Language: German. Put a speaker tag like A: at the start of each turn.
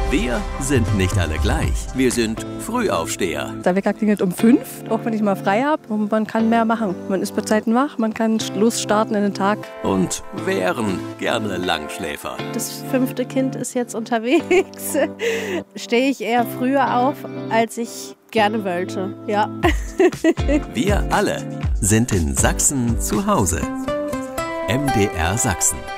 A: Wir sind nicht alle gleich. Wir sind Frühaufsteher.
B: Der Wecker klingelt um 5, auch wenn ich mal frei habe. Und man kann mehr machen. Man ist bei Zeiten wach, man kann losstarten in den Tag.
A: Und wären gerne Langschläfer.
C: Das 5. Kind ist jetzt unterwegs. Stehe ich eher früher auf, als ich gerne wollte. Ja.
A: Wir alle sind in Sachsen zu Hause. MDR Sachsen.